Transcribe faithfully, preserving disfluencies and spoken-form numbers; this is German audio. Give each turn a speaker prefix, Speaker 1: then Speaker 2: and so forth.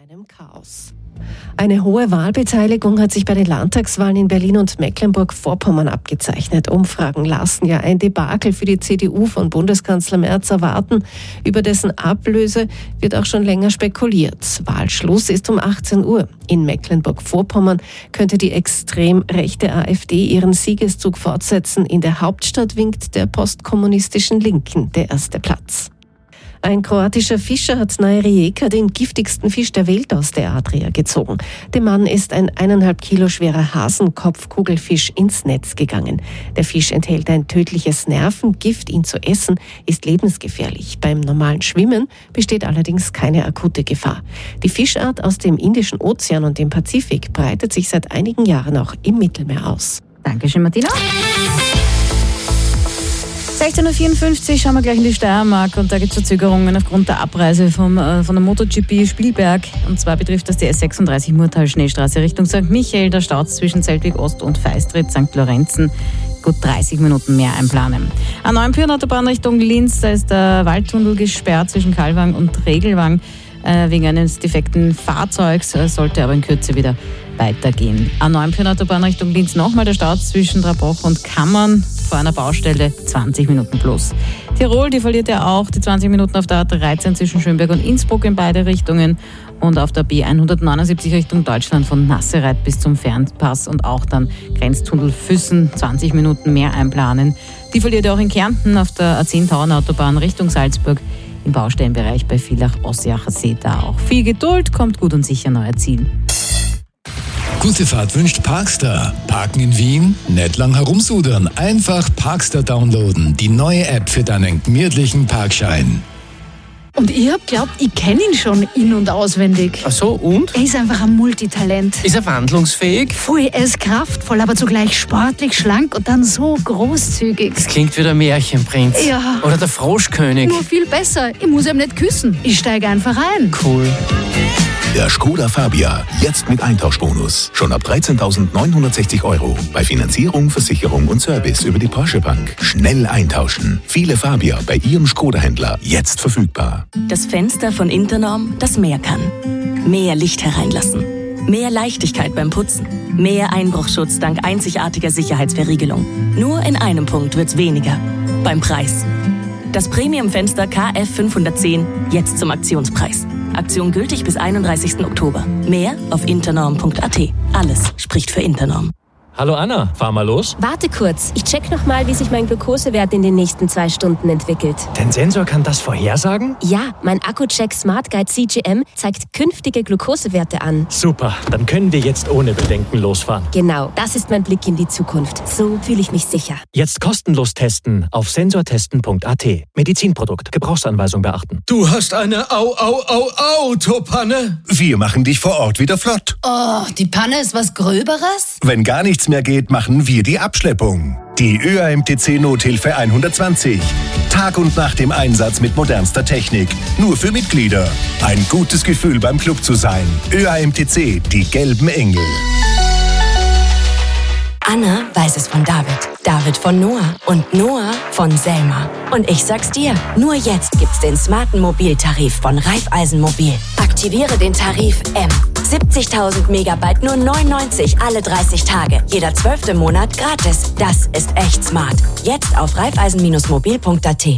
Speaker 1: einem Chaos. Eine hohe Wahlbeteiligung hat sich bei den Landtagswahlen in Berlin und Mecklenburg-Vorpommern abgezeichnet. Umfragen lassen ja ein Debakel für die C D U von Bundeskanzler Merz erwarten. Über dessen Ablöse wird auch schon länger spekuliert. Wahlschluss ist um achtzehn Uhr. In Mecklenburg-Vorpommern könnte die extrem rechte AfD ihren Siegeszug fortsetzen. In der Hauptstadt winkt der postkommunistischen Linken der erste Platz. Ein kroatischer Fischer hat nahe Rijeka den giftigsten Fisch der Welt aus der Adria gezogen. Dem Mann ist ein eineinhalb Kilo schwerer Hasenkopf-Kugelfisch ins Netz gegangen. Der Fisch enthält ein tödliches Nervengift. Ihn zu essen ist lebensgefährlich. Beim normalen Schwimmen besteht allerdings keine akute Gefahr. Die Fischart aus dem Indischen Ozean und dem Pazifik breitet sich seit einigen Jahren auch im Mittelmeer aus.
Speaker 2: Dankeschön, Martina. sechzehn Uhr vierundfünfzig schauen wir gleich in die Steiermark und da gibt es Verzögerungen aufgrund der Abreise vom, äh, von der MotoGP Spielberg. Und zwar betrifft das die S sechsunddreißig Murtal-Schneestraße Richtung Sankt Michael. Da staut es zwischen Zeltweg Ost und Feistritz Sankt Lorenzen. Gut dreißig Minuten mehr einplanen. A neun Autobahn Richtung Linz, da ist der Waldtunnel gesperrt zwischen Kalwang und Regelwang. Äh, wegen eines defekten Fahrzeugs, äh, sollte aber in Kürze wieder weitergehen. A neun Autobahn Richtung Linz nochmal der Stau zwischen Trabroch und Kammern vor einer Baustelle zwanzig Minuten plus. Tirol, die verliert ja auch die zwanzig Minuten auf der A dreizehn zwischen Schönberg und Innsbruck in beide Richtungen und auf der B hundertneunundsiebzig Richtung Deutschland von Nassereit bis zum Fernpass und auch dann Grenztunnel Füssen zwanzig Minuten mehr einplanen. Die verliert ja auch in Kärnten auf der A zehn Tauernautobahn Richtung Salzburg. Im Baustellenbereich bei Villach-Ossiacher See da auch. Viel Geduld, kommt gut und sicher neuer Ziel.
Speaker 3: Gute Fahrt wünscht Parkstar. Parken in Wien? Nicht lang herumsudern. Einfach Parkstar downloaden. Die neue App für deinen gemütlichen Parkschein.
Speaker 4: Und ich hab glaubt, ich kenne ihn schon in- und auswendig.
Speaker 5: Ach so, und?
Speaker 4: Er ist einfach ein Multitalent.
Speaker 5: Ist er wandlungsfähig?
Speaker 4: Voll, er ist kraftvoll, aber zugleich sportlich, schlank und dann so großzügig.
Speaker 5: Das klingt wie der Märchenprinz.
Speaker 4: Ja.
Speaker 5: Oder der Froschkönig.
Speaker 4: Nur viel besser. Ich muss ihm nicht küssen. Ich steige einfach ein.
Speaker 5: Cool.
Speaker 6: Der Skoda Fabia, jetzt mit Eintauschbonus. Schon ab dreizehntausendneunhundertsechzig Euro. Bei Finanzierung, Versicherung und Service über die Porsche Bank. Schnell eintauschen. Viele Fabia bei Ihrem Skoda-Händler. Jetzt verfügbar.
Speaker 7: Das Fenster von Internorm, das mehr kann. Mehr Licht hereinlassen. Mehr Leichtigkeit beim Putzen. Mehr Einbruchschutz dank einzigartiger Sicherheitsverriegelung. Nur in einem Punkt wird's weniger. Beim Preis. Das Premium-Fenster K F fünfhundertzehn jetzt zum Aktionspreis. Aktion gültig bis einunddreißigsten Oktober. Mehr auf internorm punkt a t. Alles spricht für Internorm.
Speaker 8: Hallo Anna, fahr mal los.
Speaker 9: Warte kurz, ich check nochmal, wie sich mein Glukosewert in den nächsten zwei Stunden entwickelt.
Speaker 8: Dein Sensor kann das vorhersagen?
Speaker 9: Ja, mein Akku-Check Smart Guide C G M zeigt künftige Glukosewerte an.
Speaker 8: Super, dann können wir jetzt ohne Bedenken losfahren.
Speaker 9: Genau, das ist mein Blick in die Zukunft. So fühle ich mich sicher.
Speaker 8: Jetzt kostenlos testen auf sensortesten punkt a t. Medizinprodukt, Gebrauchsanweisung beachten.
Speaker 10: Du hast eine Au, Au, Au, Autopanne.
Speaker 11: Wir machen dich vor Ort wieder flott.
Speaker 4: Oh, die Panne ist was Gröberes?
Speaker 11: Wenn gar nichts mehr geht, machen wir die Abschleppung. Die Ö A M T C Nothilfe hundertzwanzig. Tag und Nacht im Einsatz mit modernster Technik. Nur für Mitglieder. Ein gutes Gefühl beim Club zu sein. Ö A M T C, die gelben Engel.
Speaker 7: Anna weiß es von David, David von Noah und Noah von Selma. Und ich sag's dir, nur jetzt gibt's den smarten Mobiltarif von Raiffeisen Mobil. Aktiviere den Tarif M. siebzigtausend Megabyte nur neun neunzig alle dreißig Tage. Jeder zwölfte Monat gratis. Das ist echt smart. Jetzt auf raiffeisen Bindestrich mobil punkt a t.